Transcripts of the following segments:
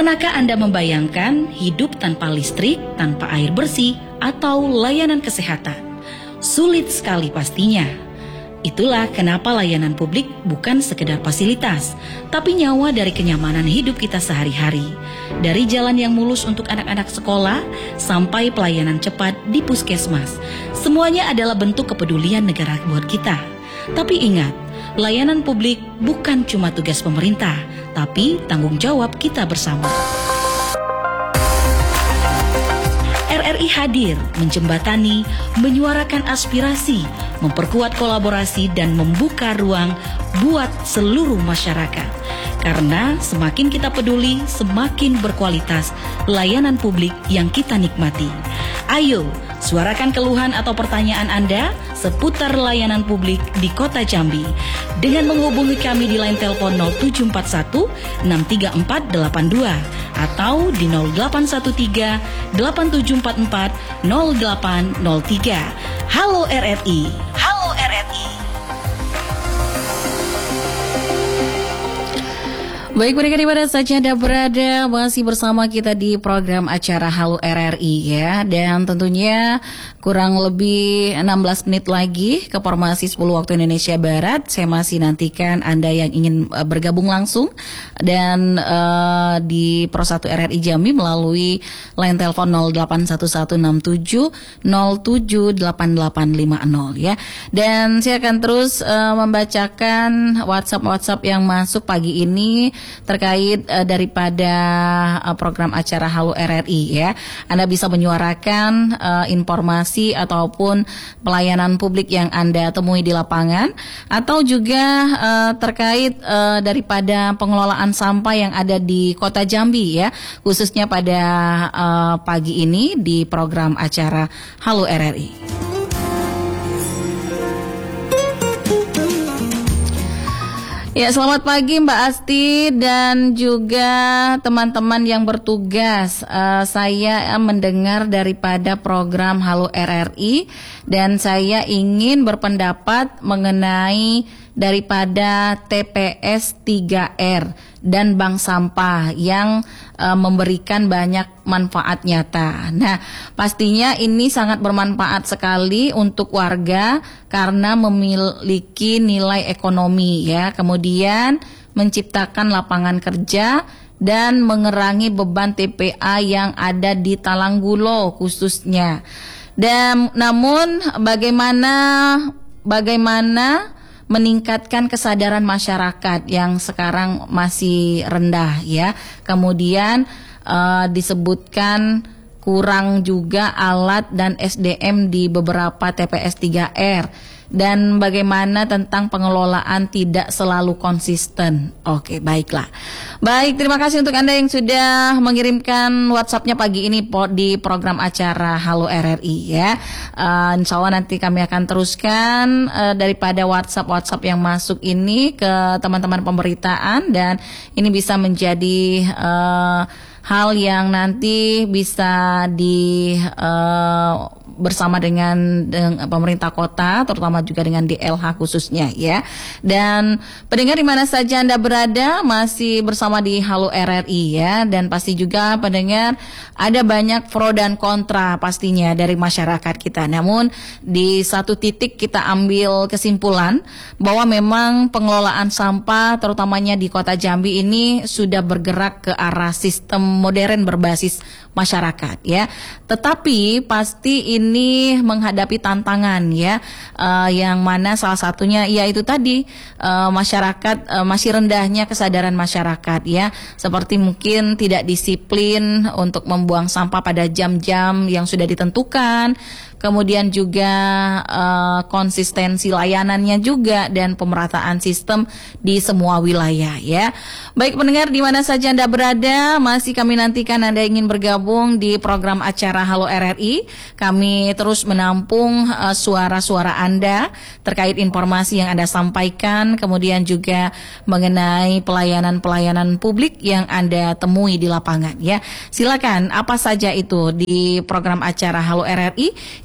Pernahkah Anda membayangkan hidup tanpa listrik, tanpa air bersih, atau layanan kesehatan? Sulit sekali pastinya. Itulah kenapa layanan publik bukan sekedar fasilitas, tapi nyawa dari kenyamanan hidup kita sehari-hari. Dari jalan yang mulus untuk anak-anak sekolah, sampai pelayanan cepat di puskesmas. Semuanya adalah bentuk kepedulian negara buat kita. Tapi ingat, layanan publik bukan cuma tugas pemerintah, tapi tanggung jawab kita bersama. RRI hadir menjembatani, menyuarakan aspirasi, memperkuat kolaborasi dan membuka ruang buat seluruh masyarakat. Karena semakin kita peduli, semakin berkualitas layanan publik yang kita nikmati. Ayo, suarakan keluhan atau pertanyaan Anda seputar layanan publik di Kota Jambi dengan menghubungi kami di line telepon 0741 63482 atau di 0813 8744 0803. Halo RRI. Halo RRI. Baik, pendengar di mana saja Anda berada, masih bersama kita di program acara Halo RRI ya. Dan tentunya kurang lebih 16 menit lagi ke formasi 10 waktu Indonesia Barat. Saya masih nantikan Anda yang ingin bergabung langsung dan di Pro 1 RRI Jambi melalui line telepon 081167078850 ya. Dan saya akan terus membacakan WhatsApp yang masuk pagi ini terkait daripada program acara Halo RRI ya. Anda bisa menyuarakan informasi ataupun pelayanan publik yang Anda temui di lapangan, atau juga terkait daripada pengelolaan sampah yang ada di Kota Jambi ya, khususnya pada pagi ini di program acara Halo RRI. Ya, selamat pagi Mbak Asti dan juga teman-teman yang bertugas. Saya mendengar daripada program Halo RRI dan saya ingin berpendapat mengenai daripada TPS 3R dan bank sampah yang memberikan banyak manfaat nyata. Nah, pastinya ini sangat bermanfaat sekali untuk warga karena memiliki nilai ekonomi ya, kemudian menciptakan lapangan kerja dan mengurangi beban TPA yang ada di Talanggulo khususnya. Dan namun bagaimana meningkatkan kesadaran masyarakat yang sekarang masih rendah ya. Kemudian disebutkan kurang juga alat dan SDM di beberapa TPS 3R. Dan bagaimana tentang pengelolaan tidak selalu konsisten. Oke, baiklah. Baik, terima kasih untuk Anda yang sudah mengirimkan WhatsApp-nya pagi ini di program acara Halo RRI ya. Insya Allah nanti kami akan teruskan daripada WhatsApp yang masuk ini ke teman-teman pemberitaan, dan ini bisa menjadi hal yang nanti bisa bersama dengan pemerintah kota, terutama juga dengan DLH khususnya ya. Dan pendengar di mana saja Anda berada, masih bersama di Halo RRI ya. Dan pasti juga pendengar ada banyak pro dan kontra pastinya dari masyarakat kita. Namun di satu titik kita ambil kesimpulan bahwa memang pengelolaan sampah terutamanya di Kota Jambi ini sudah bergerak ke arah sistem modern berbasis masyarakat ya. Tetapi pasti ini menghadapi tantangan ya, yang mana salah satunya yaitu tadi masyarakat masih rendahnya kesadaran masyarakat ya, seperti mungkin tidak disiplin untuk membuang sampah pada jam-jam yang sudah ditentukan. Kemudian juga konsistensi layanannya juga dan pemerataan sistem di semua wilayah ya. Baik pendengar di mana saja Anda berada, masih kami nantikan Anda ingin bergabung di program acara Halo RRI. Kami terus menampung suara-suara Anda terkait informasi yang Anda sampaikan, kemudian juga mengenai pelayanan-pelayanan publik yang Anda temui di lapangan ya. Silakan apa saja itu di program acara Halo RRI.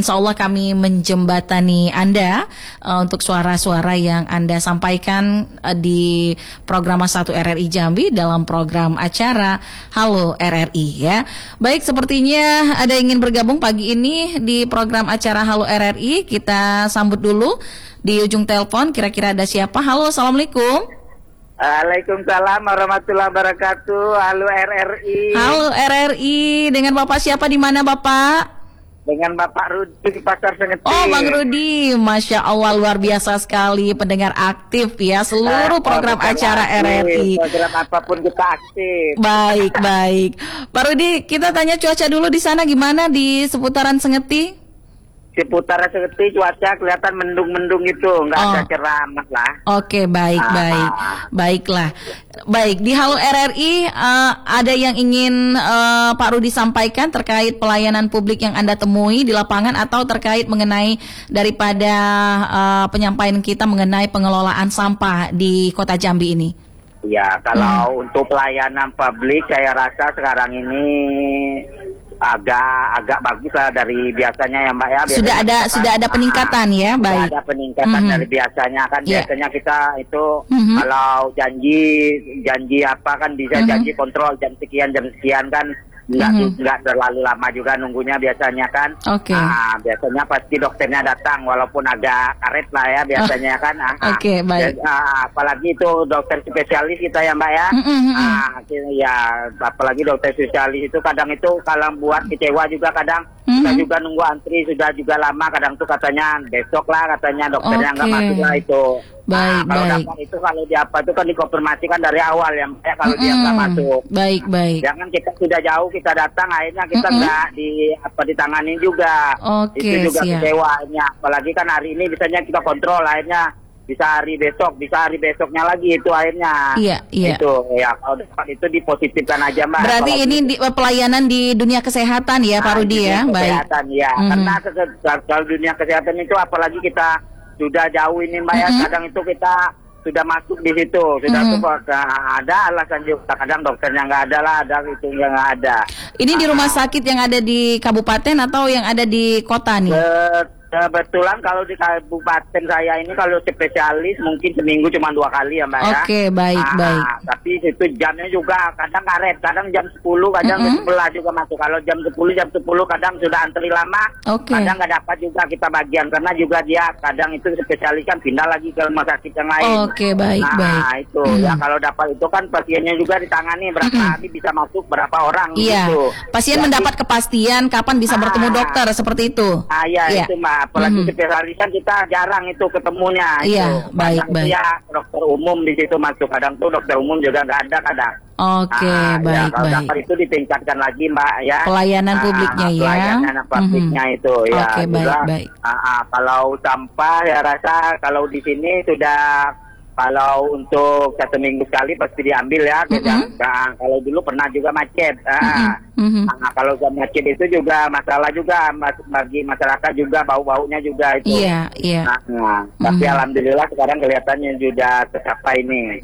insya Allah kami menjembatani Anda untuk suara-suara yang Anda sampaikan di program 1 RRI Jambi dalam program acara Halo RRI ya. Baik, sepertinya ada yang ingin bergabung pagi ini di program acara Halo RRI. Kita sambut dulu di ujung telepon, kira-kira ada siapa? Halo, Assalamualaikum. Waalaikumsalam warahmatullahi wabarakatuh. Halo RRI. Halo RRI, dengan Bapak siapa di mana Bapak? Dengan Bapak Rudi di Pasar Sengeti. Oh, Bang Rudi, Masya Allah luar biasa sekali, pendengar aktif ya seluruh program acara RRI. Program apapun kita aktif. Baik, baik. Pak Rudi, kita tanya cuaca dulu di sana gimana di seputaran Sengeti? Seputar Sengeti cuaca kelihatan mendung-mendung itu, nggak ada cerah amat lah. Oke, baik, baik. Baiklah. Baik, di Halo RRI ada yang ingin Pak Rudi sampaikan terkait pelayanan publik yang Anda temui di lapangan atau terkait mengenai daripada penyampaian kita mengenai pengelolaan sampah di Kota Jambi ini? Ya, kalau untuk pelayanan publik saya rasa sekarang ini agak bagus lah dari biasanya ya Mbak ya. Sudah ada peningkatan ya, baik. Sudah ada peningkatan dari biasanya kan. Biasanya kita itu kalau janji apa kan bisa janji kontrol jam sekian kan. Nggak terlalu lama juga nunggunya biasanya kan. Oke. Biasanya pasti dokternya datang walaupun agak karet lah ya biasanya kan. Oke, baik. Apalagi itu dokter spesialis kita ya Mbak ya. Ya apalagi dokter spesialis itu kadang itu kalau buat kecewa juga kadang kita juga nunggu antri sudah juga lama, kadang tuh katanya besok lah katanya dokternya nggak masuk lah itu. Baik, kalau baik. dapat itu kalau di apa itu kan dikonfirmasikan dari awal ya kalau dia nggak masuk. Baik, baik. Jangan kita sudah jauh kita datang akhirnya kita nggak ditanganin juga. Oke, itu juga siap. kecewa akhirnya. Apalagi kan hari ini misalnya kita kontrol akhirnya bisa hari besoknya lagi itu akhirnya. Iya. Itu ya kalau dapat itu dipositifkan aja Mbak. Berarti ini pelayanan di dunia kesehatan ya Pak Rudi ya, baik. Kesehatan ya, karena kalau dunia kesehatan itu apalagi kita sudah jauh ini Mbak ya, kadang itu kita sudah masuk di situ, sudah tuh ada alasan juga, kadang dokternya nggak ada lah, ada itu yang nggak ada. Ini di rumah sakit yang ada di kabupaten atau yang ada di kota nih? Kebetulan kalau di kabupaten saya ini kalau spesialis mungkin seminggu cuma 2 kali ya Mbak ya. Oke, baik, baik. Tapi itu jamnya juga kadang karet, kadang jam 10, kadang jam 11 juga masuk. Kalau jam 10 kadang sudah antri lama, kadang nggak dapat juga kita bagian karena juga dia kadang itu spesialis kan pindah lagi ke rumah sakit yang lain. Oke, baik, baik. Nah itu ya kalau dapat itu kan pasiennya juga ditangani berapa hari bisa masuk berapa orang gitu. Pasien mendapat kepastian kapan bisa bertemu dokter seperti itu. Itu Mbak. Apalagi spesialis kan kita jarang itu ketemunya. Iya, baik. Ya dokter umum di situ masuk, kadang tuh dokter umum juga nggak ada kadang. Oke, baik, kalau baik. dapat itu ditingkatkan lagi Mbak ya. Pelayanan publiknya ya. Pelayanan publiknya itu ya. Oke, baik. Kalau sampah ya rasa kalau di sini sudah. Kalau untuk 1 minggu sekali pasti diambil ya. Kalau dulu pernah juga macet. Kalau macet itu juga masalah juga bagi masyarakat juga, bau-baunya juga itu. Iya. Tapi alhamdulillah sekarang kelihatannya sudah tercapai ini.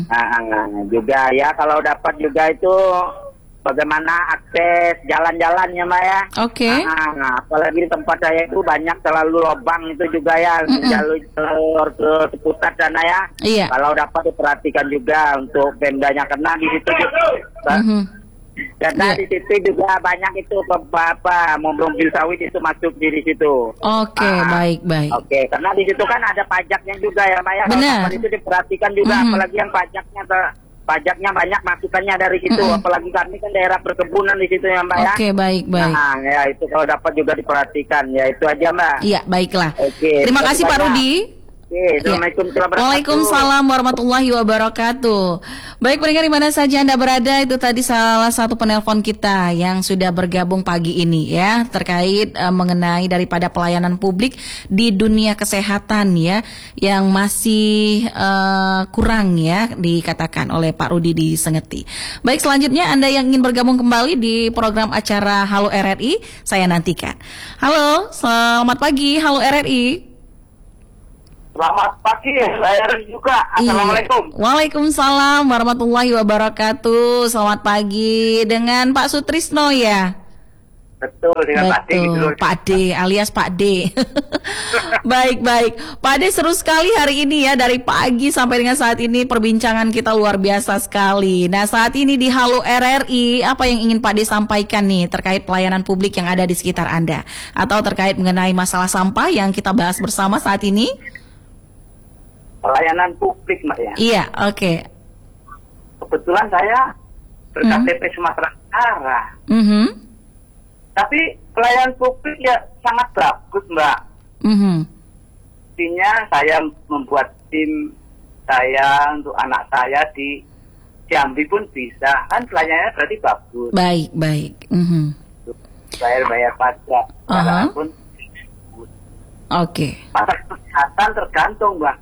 Juga ya kalau dapat juga itu bagaimana akses jalan-jalannya Mbak ya. Oke. Apalagi di tempat saya itu banyak selalu lubang itu juga ya, jalur ke seputar sana ya. Iya. Kalau dapat diperhatikan juga untuk pemdanya karena di situ juga. Karena di situ juga banyak itu mobil sawit itu masuk di situ. Oke, baik. Oke, karena di situ kan ada pajaknya juga ya Mbak ya. Benar. Kalau itu diperhatikan juga, apalagi yang pajaknya banyak masukannya dari situ, apalagi kami kan daerah perkebunan di situ ya Mbak ya. Oke, baik. Nah, ya itu kalau dapat juga diperhatikan, ya itu aja Mbak. Iya, baiklah. Oke. Terima kasih Pak Rudi. Waalaikumsalam warahmatullahi wabarakatuh. Baik pendengar di mana saja Anda berada, itu tadi salah satu penelpon kita yang sudah bergabung pagi ini ya terkait mengenai daripada pelayanan publik di dunia kesehatan ya yang masih kurang ya dikatakan oleh Pak Rudi di Sengeti. Baik, selanjutnya Anda yang ingin bergabung kembali di program acara Halo RRI, saya nantikan. Halo, selamat pagi Halo RRI. Selamat pagi, saya juga. Assalamualaikum. Waalaikumsalam warahmatullahi wabarakatuh. Selamat pagi dengan Pak Sutrisno ya. Betul, dengan Pak D gitu Betul, loh. Pak D alias Pak D. Baik. Pak D, seru sekali hari ini ya, dari pagi sampai dengan saat ini perbincangan kita luar biasa sekali. Nah, saat ini di Halo RRI, apa yang ingin Pak D sampaikan nih terkait pelayanan publik yang ada di sekitar Anda? Atau terkait mengenai masalah sampah yang kita bahas bersama saat ini? Pelayanan publik, Mbak ya. Iya, oke. Kebetulan saya berKTP Sumatera Utara. Tapi pelayanan publik ya sangat bagus, Mbak. Artinya saya membuat tim saya untuk anak saya di Jambi pun bisa. Kan pelayanannya berarti bagus. Baik. Bayar pajak. Pun Oke. masalah kesehatan tergantung, Mbak.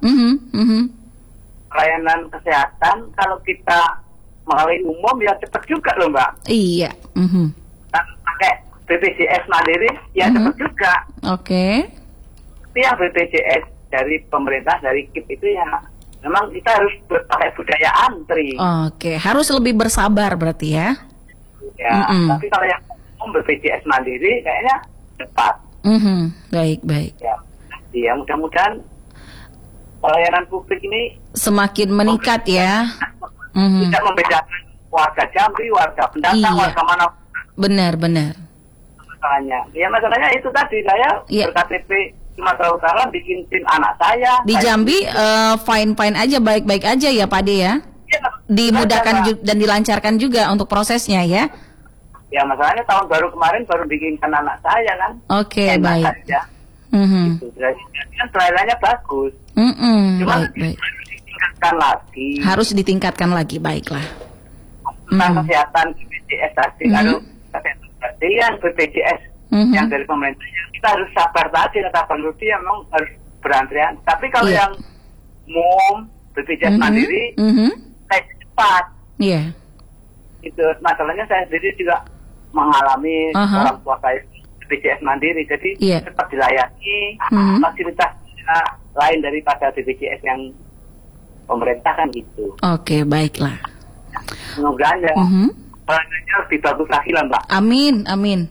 Pelayanan kesehatan kalau kita melalui umum ya cepat juga loh, Mbak. Iya. Nah, pakai BPJS Mandiri ya cepat juga. Oke. Tapi yang BPJS dari pemerintah, dari KIP itu ya memang kita harus pakai budaya antri. Oke, harus lebih bersabar berarti ya. Ya, tapi kalau yang umum BPJS Mandiri kayaknya cepat. Baik. Ya, mudah-mudahan pelayanan publik ini Semakin meningkat ya. tidak membedakan warga Jambi, warga pendatang, warga mana. Benar. Masalahnya itu tadi saya berKTP Sumatera Utara bikin tim anak saya. Di Jambi fine aja, baik-baik aja ya Pak De ya. Dimudahkan dan dilancarkan juga untuk prosesnya ya. Ya masalahnya tahun baru kemarin baru bikinkan anak saya kan. Oke, baik. Saja. Gitu. Jadi kan pelayanannya bagus. Cuma baik. ditingkatkan lagi. Harus ditingkatkan lagi, baiklah. Tentang kesehatan BPJS tadi, lalu kesehatan yang BPJS yang dari pemerintah, kita harus sabar tadi, kata Bang Rudi, memang harus berantrian. Tapi kalau yang umum BPJS Mandiri, kayak cepat. Iya. Itu masalahnya saya sendiri juga mengalami orang tua saya BPJS Mandiri, jadi cepat dilayani, fasilitasnya lain daripada BPJS yang pemerintah kan gitu. Oke, baiklah. Semoga pelayanannya lebih bagus lagi lah, Mbak. Amin.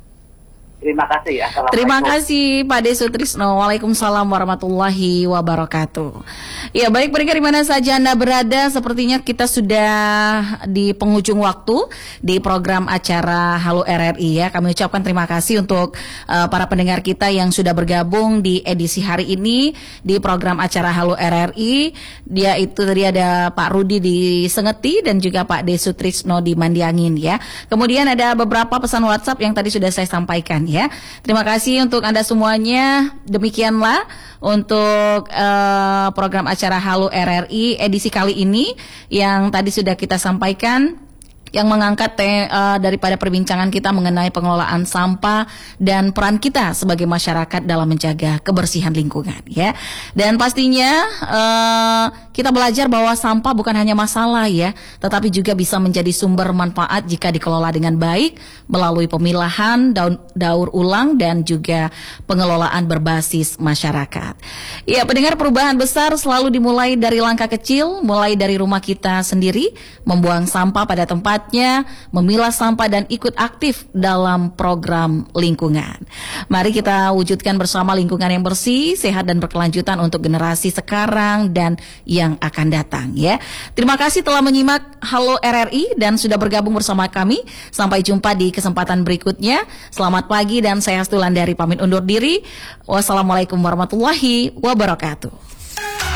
Terima kasih ya. Terima kasih Pak De Sutrisno. Waalaikumsalam warahmatullahi wabarakatuh. Ya, baik pendengar di mana saja Anda berada, sepertinya kita sudah di penghujung waktu di program acara Halo RRI ya. Kami ucapkan terima kasih untuk para pendengar kita yang sudah bergabung di edisi hari ini di program acara Halo RRI. Dia itu tadi ada Pak Rudi di Sengeti dan juga Pak De Sutrisno di Mandiangin ya. Kemudian ada beberapa pesan WhatsApp yang tadi sudah saya sampaikan ya. Terima kasih untuk Anda semuanya. Demikianlah untuk program acara Halo RRI edisi kali ini yang tadi sudah kita sampaikan, yang mengangkat daripada perbincangan kita mengenai pengelolaan sampah dan peran kita sebagai masyarakat dalam menjaga kebersihan lingkungan ya. Dan pastinya kita belajar bahwa sampah bukan hanya masalah ya, tetapi juga bisa menjadi sumber manfaat jika dikelola dengan baik melalui pemilahan, daur ulang dan juga pengelolaan berbasis masyarakat. Ya, pendengar, perubahan besar selalu dimulai dari langkah kecil, mulai dari rumah kita sendiri, membuang sampah pada tempatnya, memilah sampah dan ikut aktif dalam program lingkungan. Mari kita wujudkan bersama lingkungan yang bersih, sehat dan berkelanjutan untuk generasi sekarang dan yang akan datang ya. Terima kasih telah menyimak Halo RRI dan sudah bergabung bersama kami. Sampai jumpa di kesempatan berikutnya. Selamat pagi dan saya Astulandari pamit undur diri. Wassalamualaikum warahmatullahi wabarakatuh.